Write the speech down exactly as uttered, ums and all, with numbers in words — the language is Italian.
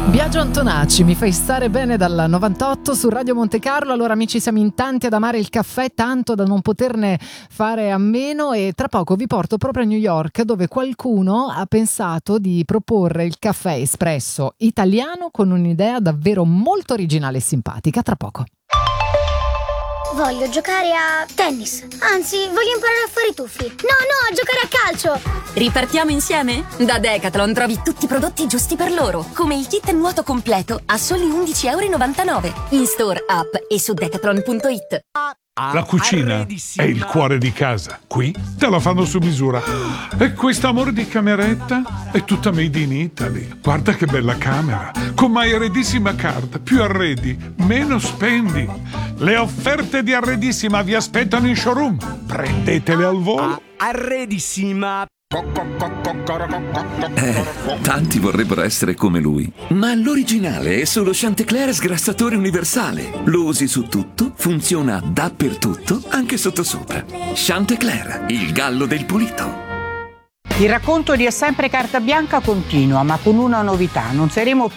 Biagio Antonacci, mi fai stare bene dal novantotto su Radio Monte Carlo. Allora amici, siamo in tanti ad amare il caffè, tanto da non poterne fare a meno, e tra poco vi porto proprio a New York, dove qualcuno ha pensato di proporre il caffè espresso italiano con un'idea davvero molto originale e simpatica. Tra poco. Voglio giocare a tennis. Anzi, voglio imparare a fare i tuffi. No, no, a giocare a calcio. Ripartiamo insieme? Da Decathlon trovi tutti i prodotti giusti per loro, come il kit nuoto completo a soli undici e novantanove euro. In store, app e su decathlon punto it. La cucina è il cuore di casa. Qui te la fanno su misura. E questo amore di cameretta è tutta made in Italy. Guarda che bella camera. Con My Arredissima Card. Più arredi, meno spendi. Le offerte di Arredissima vi aspettano in showroom. Prendetele al volo. Arredissima. Eh, tanti vorrebbero essere come lui, ma l'originale è solo Chantecler sgrassatore universale. Lo usi su tutto, funziona dappertutto, anche sottosopra. Chantecler, il gallo del pulito. Il racconto di È sempre carta bianca continua, ma con una novità: non saremo più